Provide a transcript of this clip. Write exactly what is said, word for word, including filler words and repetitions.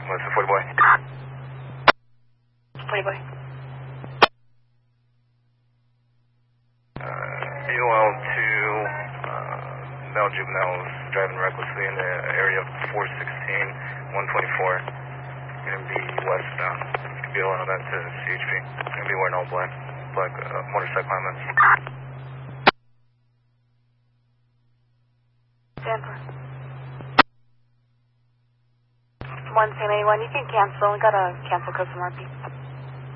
What's the forty boy? forty boy. Uh, B O L two, uh, male juveniles driving recklessly in the area of four sixteen, one twenty-four. Gonna be westbound. B O L that to C H P. Gonna be wearing all black, black uh, motorcycle helmets. Denver. one ten eighty-one, you can cancel. We got a cancel code from R P.